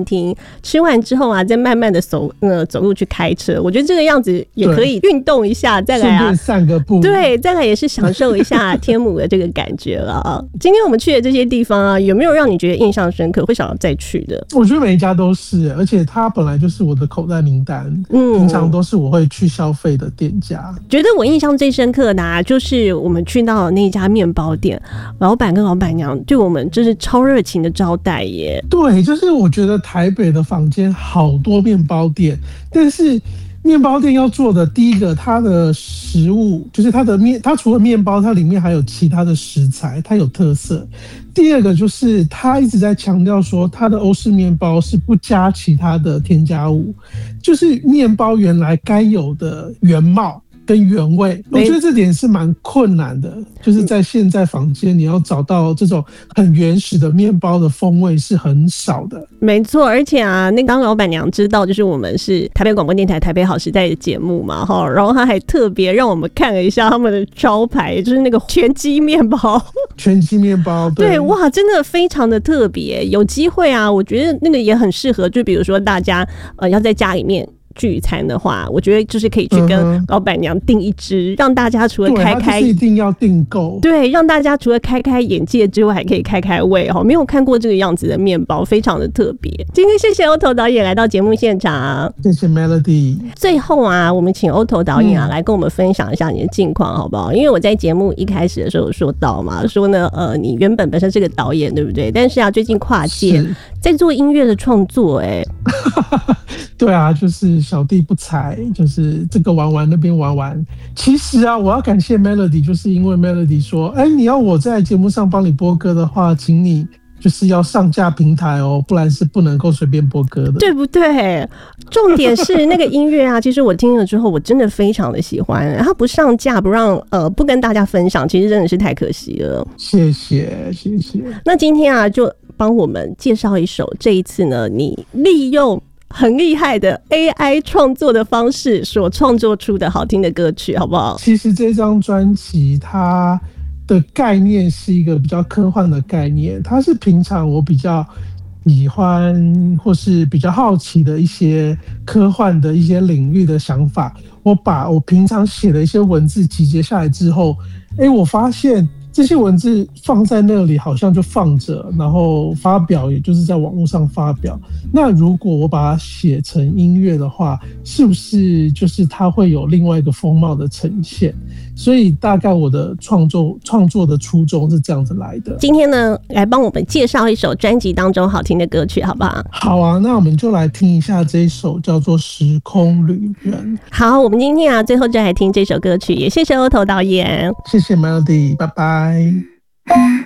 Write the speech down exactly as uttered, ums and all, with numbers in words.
餐厅，吃完之后啊，再慢慢的走呃走路去开车。我觉得这个样子也可以运动一下，再来啊， 顺便散个步。 对，再来也是享受一下天母的这个感觉了啊。今天我们去的这些地方啊，有没有让你觉得印象深刻，会想要再去的？ 我觉得每一家都是，而且它本来就是我的口袋名单，嗯，平常都是我会去消费的店家。 觉得我印象最深刻的啊，就是我们去到那家面包店，老板跟老板娘对我们就是超热情的招待耶。 对，就是我觉得台北的坊间好多面包店，但是面包店要做的第一个，它的食物就是它的面，它除了面包，它里面还有其他的食材，它有特色。第二个就是它一直在强调说，它的欧式面包是不加其他的添加物，就是面包原来该有的原貌跟原味。我觉得这点是蛮困难的，就是在现在坊间你要找到这种很原始的面包的风味是很少的。 没错，而且啊，那刚老板娘知道就是我们是台北广播电台台北好时代的节目嘛，哈，然后她还特别让我们看了一下他们的招牌，就是那个全鸡面包。 全鸡面包，对， 对，哇，真的非常的特别。有机会啊，我觉得那个也很适合，就比如说大家呃要在家里面聚餐的话，我觉得就是可以去跟老板娘订一支，嗯、让大家除了开开， 对，一定要订购， 对，让大家除了开开眼界之外，还可以开开胃哦。没有看过这个样子的面包，非常的特别。今天谢谢欧头导演来到节目现场， 谢谢 Melody。 最后啊，我们请欧头导演啊、嗯、来跟我们分享一下你的近况，好不好？因为我在节目一开始的时候有说到嘛，说呢，呃，你原本本身是个导演，对不对？但是啊，最近跨界在做音乐的创作、欸，哎。 对啊，就是小弟不才，就是这个玩玩那边玩玩。其实啊，我要感谢 Melody， 就是因为 Melody 说，哎，你要我在节目上帮你播歌的话，请你就是要上架平台哦，不然是不能够随便播歌的， 对不对？重点是那个音乐啊，其实我听了之后，我真的非常的喜欢。它不上架，不让呃不跟大家分享，其实真的是太可惜了。 谢谢谢谢。 那今天啊，就帮我们介绍一首，这一次呢，你利用很厉害的 A I 创作的方式所创作出的好听的歌曲，好不好？ 其实这张专辑它的概念是一个比较科幻的概念，它是平常我比较喜欢或是比较好奇的一些科幻的一些领域的想法，我把我平常写的一些文字集结下来之后，哎，我发现这些文字放在那里好像就放着，然后发表也就是在网络上发表。那如果我把它写成音乐的话，是不是就是它会有另外一个风貌的呈现？所以大概我的创作创作的初衷是这样子来的。 今天呢，来帮我们介绍一首专辑当中好听的歌曲，好不好？ 好啊，那我们就来听一下这一首叫做《时空旅人》。 好，我们今天啊，最后就来听这首歌曲，也谢谢欧头导演， 谢谢 Melody， 拜拜。